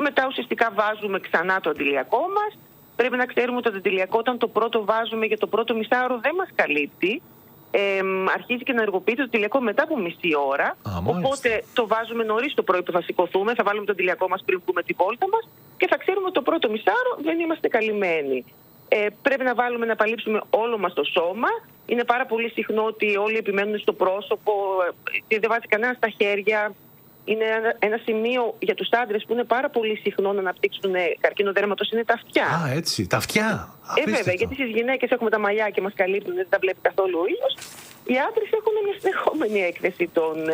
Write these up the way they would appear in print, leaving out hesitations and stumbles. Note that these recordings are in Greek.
Μετά ουσιαστικά βάζουμε ξανά το αντιλιακό μας. Πρέπει να ξέρουμε ότι το αντιλιακό, όταν το πρώτο βάζουμε για το πρώτο μισάωρο, δεν μας καλύπτει. Αρχίζει και να ενεργοποιείται το αντιλιακό μετά από μισή ώρα. Οπότε το βάζουμε νωρίς το πρωί που θα σηκωθούμε, θα βάλουμε το αντιλιακό μας πριν πούμε τη βόλτα μας και θα ξέρουμε ότι το πρώτο μισάωρο δεν είμαστε καλυμμένοι. Πρέπει να βάλουμε να παλύψουμε όλο μας το σώμα. Είναι πάρα πολύ συχνό ότι όλοι επιμένουν στο πρόσωπο, δεν βάζει κανένα στα χέρια. Είναι ένα σημείο για τους άντρες που είναι πάρα πολύ συχνό να αναπτύξουν καρκίνο δέρματος, είναι τα αυτιά. Έτσι, τα αυτιά. Βέβαια, γιατί στις γυναίκες έχουμε τα μαλλιά και μας καλύπτουν, δεν τα βλέπει καθόλου ο ήλιος. Οι άντρες έχουν μια συνεχόμενη έκθεση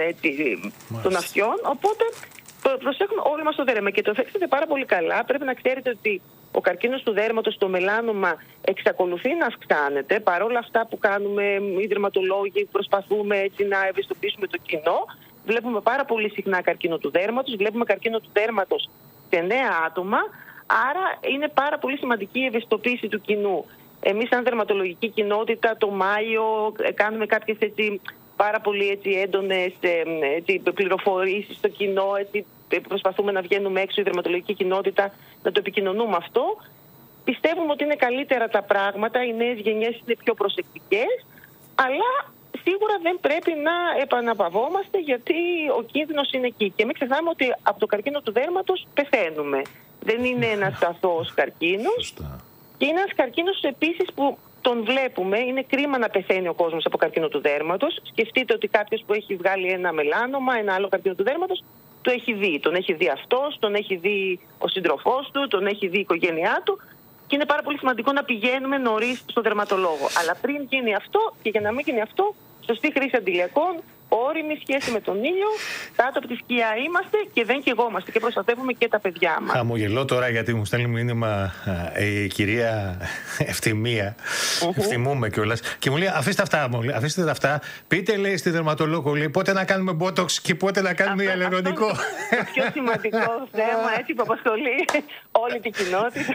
των αυτιών, οπότε προσέχουμε όλοι μας το δέρμα και το θέξετε πάρα πολύ καλά. Πρέπει να ξέρετε ότι ο καρκίνος του δέρματος, το μελάνομα, εξακολουθεί να αυξάνεται. Παρόλα αυτά που κάνουμε οι δερματολόγοι, προσπαθούμε έτσι να ευαισθητοποιήσουμε το κοινό. Βλέπουμε πάρα πολύ συχνά καρκίνο του δέρματος, βλέπουμε καρκίνο του δέρματος σε νέα άτομα, άρα είναι πάρα πολύ σημαντική η ευαισθητοποίηση του κοινού. Εμείς σαν δερματολογική κοινότητα το Μάιο κάνουμε κάποιες πάρα πολύ έντονες πληροφορήσεις στο κοινό, προσπαθούμε να βγαίνουμε έξω η δερματολογική κοινότητα, να το επικοινωνούμε αυτό. Πιστεύουμε ότι είναι καλύτερα τα πράγματα, οι νέες γενιές είναι πιο προσεκτικές, αλλά σίγουρα δεν πρέπει να επαναπαυόμαστε γιατί ο κίνδυνος είναι εκεί. Και μην ξεχνάμε ότι από το καρκίνο του δέρματος πεθαίνουμε. Δεν είναι ένας αθώος καρκίνος. Και είναι ένας καρκίνος επίσης που τον βλέπουμε. Είναι κρίμα να πεθαίνει ο κόσμος από καρκίνο του δέρματος. Σκεφτείτε ότι κάποιος που έχει βγάλει ένα μελάνομα, ένα άλλο καρκίνο του δέρματος, το έχει δει. Τον έχει δει αυτός, τον έχει δει ο σύντροφός του, τον έχει δει η οικογένειά του. Και είναι πάρα πολύ σημαντικό να πηγαίνουμε νωρίς στον δερματολόγο. Αλλά πριν γίνει αυτό και για να μην γίνει αυτό, σωστή χρήση αντιλιακών, όριμη σχέση με τον ήλιο, κάτω από τη σκιά είμαστε και δεν καιγόμαστε και προστατεύουμε και τα παιδιά μας. Χαμογελώ τώρα γιατί μου στέλνει μήνυμα η κυρία Ευθυμία. Ευθυμούμε κιόλας. Και μου λέει: αφήστε τα αυτά. Πείτε, λέει, στη δερματολόγο, λέει, πότε να κάνουμε μπότοξ και πότε να κάνουμε ιαλουρονικό. Το πιο σημαντικό θέμα, έτσι που απασχολεί όλη την κοινότητα.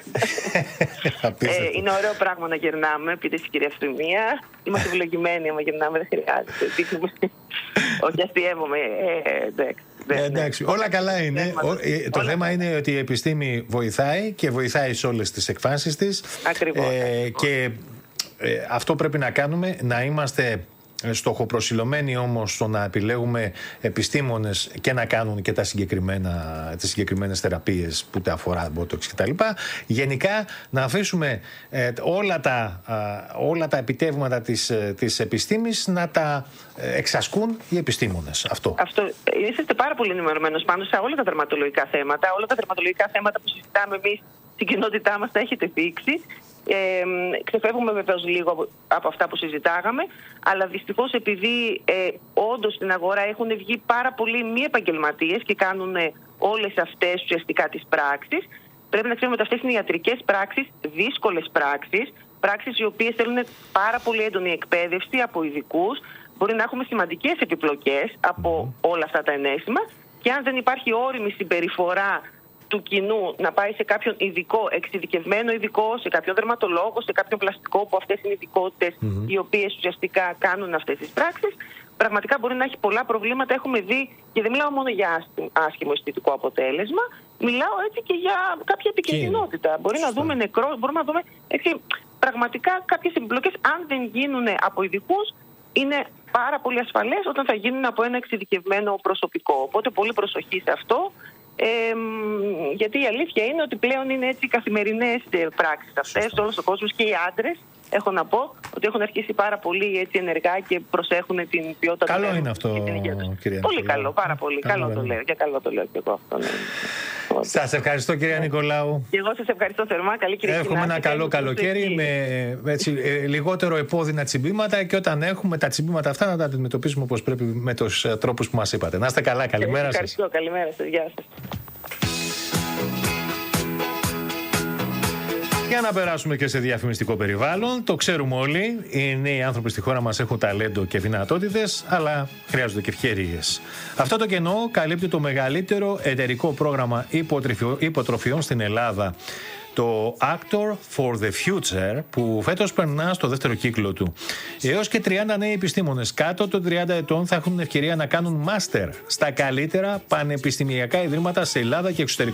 Είναι ωραίο πράγμα να γερνάμε, πείτε στην κυρία Ευθυμία. Είμαστε ευλογημένοι άμα γερνάμε, δεν χρειάζεται. Όχι, αστιεύομαι. Εντάξει, όλα καλά είναι. Το θέμα είναι ότι η επιστήμη βοηθάει και βοηθάει σε όλες τις εκφάνσεις της. Ακριβώς. Και αυτό πρέπει να κάνουμε, να είμαστε στοχοπροσιλωμένοι όμως στο να επιλέγουμε επιστήμονες και να κάνουν και τις συγκεκριμένες θεραπείες που τα αφορά μπότοξ κτλ. Γενικά να αφήσουμε όλα τα επιτεύγματα της επιστήμης να τα εξασκούν οι επιστήμονες. Αυτό. Είσαστε πάρα πολύ ενημερωμένος πάνω σε όλα τα δερματολογικά θέματα. Όλα τα δερματολογικά θέματα που συζητάμε εμείς στην κοινότητά μας τα έχετε δείξει. Ξεφεύγουμε βεβαίως λίγο από αυτά που συζητάγαμε, αλλά δυστυχώς επειδή όντως στην αγορά έχουν βγει πάρα πολλοί μη επαγγελματίες και κάνουν όλες αυτές ουσιαστικά τις πράξεις, πρέπει να ξέρουμε ότι αυτές είναι ιατρικές πράξεις, δύσκολες πράξεις οι οποίες θέλουν πάρα πολύ έντονη εκπαίδευση από ειδικούς. Μπορεί να έχουμε σημαντικές επιπλοκές από όλα αυτά τα ενέσιμα και αν δεν υπάρχει όριμη συμπεριφορά του κοινού να πάει σε κάποιον ειδικό, εξειδικευμένο ειδικό, σε κάποιον δερματολόγο, σε κάποιον πλαστικό, που αυτές είναι ειδικότητες οι οποίες ουσιαστικά κάνουν αυτές τις πράξεις, πραγματικά μπορεί να έχει πολλά προβλήματα. Έχουμε δει, και δεν μιλάω μόνο για άσχημο αισθητικό αποτέλεσμα, μιλάω έτσι και για κάποια επικινδυνότητα. Μπορεί να δούμε νεκρό, μπορούμε να δούμε πραγματικά κάποιες επιπλοκές, αν δεν γίνουν από ειδικούς, είναι πάρα πολύ ασφαλές όταν θα γίνουν από ένα εξειδικευμένο προσωπικό. Οπότε πολύ προσοχή σε αυτό. Γιατί η αλήθεια είναι ότι πλέον είναι έτσι καθημερινές πράξεις αυτές σε όλο τον κόσμο και οι άντρες. Έχω να πω ότι έχουν αρχίσει πάρα πολύ έτσι ενεργά και προσέχουν την ποιότητα του έργου. Καλό είναι αυτό, κυρία. Πολύ καλό, πάρα πολύ. Καλό το λέω. Και καλό το λέω και εγώ αυτό. Ναι. Σας ευχαριστώ, κυρία Νικολάου. Και εγώ σας ευχαριστώ θερμά. Καλή Κυριακή. Έχουμε ένα καλό καλοκαίρι με λιγότερο επώδυνα τσιμπήματα και όταν έχουμε τα τσιμπήματα αυτά να τα αντιμετωπίσουμε όπως πρέπει με τους τρόπους που μας είπατε. Να είστε καλά. Καλημέρα σας. Ευχαριστώ. Καλημέρα σας. Γεια σας. Για να περάσουμε και σε διαφημιστικό περιβάλλον, το ξέρουμε όλοι, οι νέοι άνθρωποι στη χώρα μας έχουν ταλέντο και δυνατότητες, αλλά χρειάζονται και ευκαιρίες. Αυτό το κενό καλύπτει το μεγαλύτερο εταιρικό πρόγραμμα υποτροφιών στην Ελλάδα, το Actor for the Future, που φέτος περνά στο δεύτερο κύκλο του. Έως και 30 νέοι επιστήμονες κάτω των 30 ετών θα έχουν ευκαιρία να κάνουν μάστερ στα καλύτερα πανεπιστημιακά ιδρύματα σε Ελλάδα και εξωτερικό.